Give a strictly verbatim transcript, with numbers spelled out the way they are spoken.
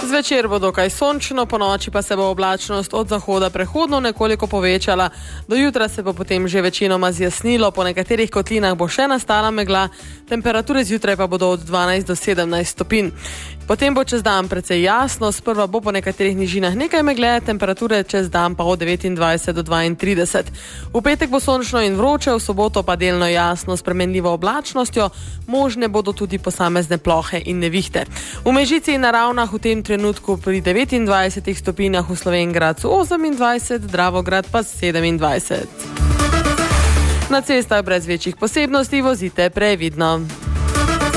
Zvečer bo dokaj sončno, po noči pa se bo oblačnost od zahoda prehodno nekoliko povečala. Do jutra se bo potem že večinoma zjasnilo, po nekaterih kotlinah bo še nastala megla, temperature zjutraj pa bodo od dvanajst do sedemnajst stopinj. Potem bo čez dan precej jasno, sprva bo po nekaterih nižinah nekaj megle, temperature čez dan pa od devetindvajset do dvaintrideset. V petek bo sončno in vroče, v soboto pa delno jasno s spremenljivo oblačnostjo, možne bodo tudi posamezne plohe in nevihte. V Mežici in na Ravnah v tem trenutku pri devetindvajsetih stopinjah, v Slovenj Gradcu osemindvajset, Dravograd pa sedemindvajset. Na cestah brez večjih posebnosti vozite previdno.